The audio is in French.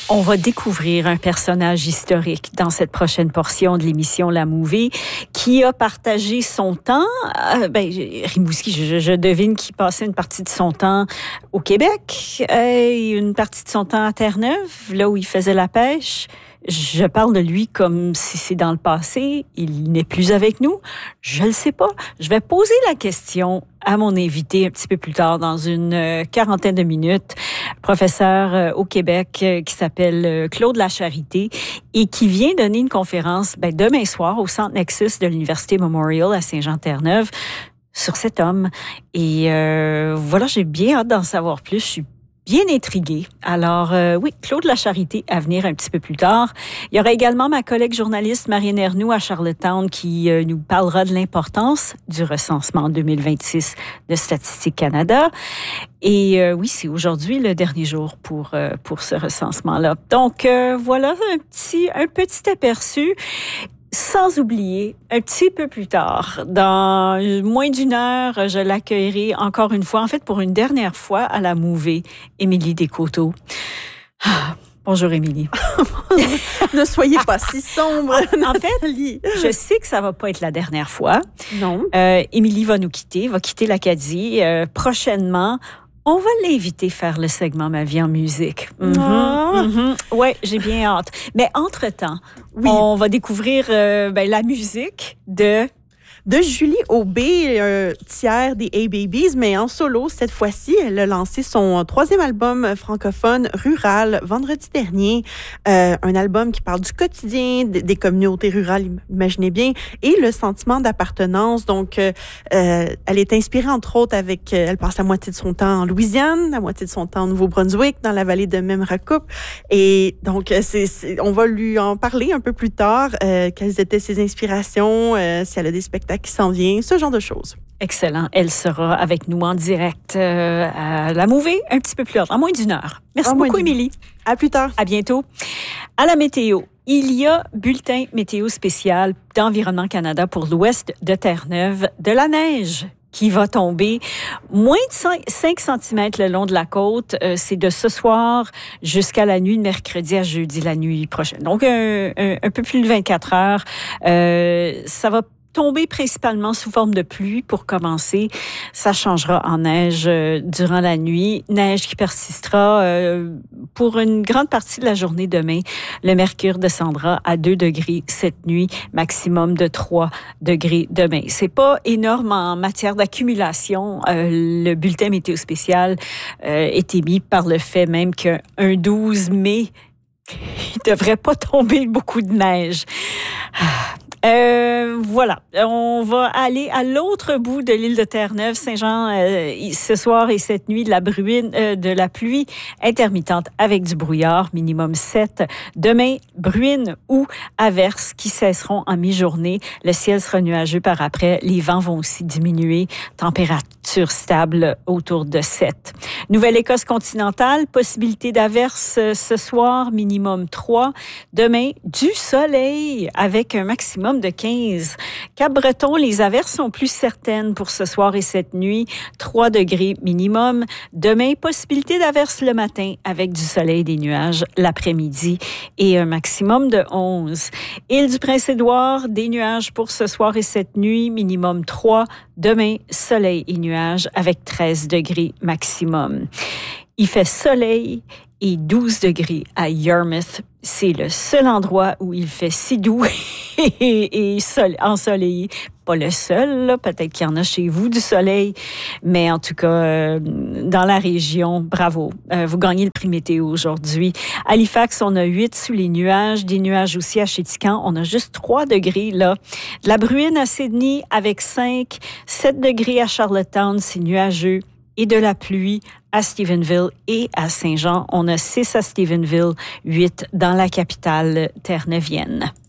On va découvrir un personnage historique dans cette prochaine portion de l'émission La Mouvée qui a partagé son temps. Rimouski, je devine qu'il passait une partie de son temps au Québec et une partie de son temps à Terre-Neuve, là où il faisait la pêche. Je parle de lui comme si c'est dans le passé. Il n'est plus avec nous. Je le sais pas. Je vais poser la question à mon invité un petit peu plus tard dans une quarantaine de minutes. Professeur au Québec qui s'appelle Claude Lacharité et qui vient donner une conférence demain soir au Centre Nexus de l'Université Memorial à Saint-Jean-Terre-Neuve sur cet homme. Et voilà, j'ai bien hâte d'en savoir plus. Je suis bien intriguée. Alors, oui, Claude Lacharité à venir un petit peu plus tard. Il y aura également ma collègue journaliste Marianne Ernoult à Charlottetown qui nous parlera de l'importance du recensement 2026 de Statistique Canada. Et oui, c'est aujourd'hui le dernier jour pour ce recensement-là. Donc, voilà un petit aperçu. Sans oublier, un petit peu plus tard, dans moins d'une heure, je l'accueillerai encore une fois, en fait pour une dernière fois à la Mouvée, Émilie Descoteaux. Bonjour Émilie. Ne soyez pas si sombre. En fait, je sais que ça va pas être la dernière fois. Non. Émilie va quitter l'Acadie prochainement. On va l'inviter faire le segment Ma vie en musique. Ouais, j'ai bien hâte. Mais entre-temps, oui, on va découvrir la musique de Julie Aubé, tiers des A-Babies, mais en solo cette fois-ci. Elle a lancé son 3e album francophone, Rural, vendredi dernier. Un album qui parle du quotidien, des communautés rurales, imaginez bien, et le sentiment d'appartenance. Donc, elle est inspirée, entre autres, elle passe la moitié de son temps en Louisiane, la moitié de son temps au Nouveau-Brunswick, dans la vallée de Memramcook. Et donc, on va lui en parler un peu plus tard, quelles étaient ses inspirations, si elle a des spectacles qui s'en vient, ce genre de choses. Excellent. Elle sera avec nous en direct à la Mouvée un petit peu plus tard, en moins d'une heure. Merci beaucoup, Émilie. À plus tard. À bientôt. À la météo. Il y a bulletin météo spécial d'Environnement Canada pour l'ouest de Terre-Neuve, de la neige qui va tomber moins de 5 cm le long de la côte. C'est de ce soir jusqu'à la nuit de mercredi à jeudi, la nuit prochaine. Donc, un peu plus de 24 heures. Ça va tomber principalement sous forme de pluie pour commencer. Ça changera en neige durant la nuit. Neige qui persistera pour une grande partie de la journée demain. Le mercure descendra à 2 degrés cette nuit, maximum de 3 degrés demain. C'est pas énorme en matière d'accumulation. Le bulletin météo spécial est émis par le fait même qu'un 12 mai, il devrait pas tomber beaucoup de neige. Voilà, on va aller à l'autre bout de l'île de Terre-Neuve, Saint-Jean, ce soir et cette nuit, de la pluie intermittente avec du brouillard, minimum 7. Demain, bruine ou averses qui cesseront en mi-journée. Le ciel sera nuageux par après. Les vents vont aussi diminuer. Température stable autour de 7. Nouvelle-Écosse continentale, possibilité d'averses ce soir, minimum 3. Demain, du soleil avec un maximum de 15. Cap-Breton, les averses sont plus certaines pour ce soir et cette nuit. 3 degrés minimum. Demain, possibilité d'averses le matin avec du soleil et des nuages l'après-midi et un maximum de 11. Île du Prince-Édouard, des nuages pour ce soir et cette nuit, minimum 3. Demain, soleil et nuages avec 13 degrés maximum. Il fait soleil et 12 degrés à Yarmouth. C'est le seul endroit où il fait si doux et ensoleillé. Pas le seul, là. Peut-être qu'il y en a chez vous du soleil, mais en tout cas, dans la région, bravo. Vous gagnez le prix météo aujourd'hui. Halifax, on a 8 sous les nuages. Des nuages aussi à Chéticamp. On a juste 3 degrés, là. De la bruine à Sydney avec 5. 7 degrés à Charlottetown, c'est nuageux. Et de la pluie à Stephenville et à Saint-Jean. On a 6 à Stephenville, 8 dans la capitale terre-neuvienne.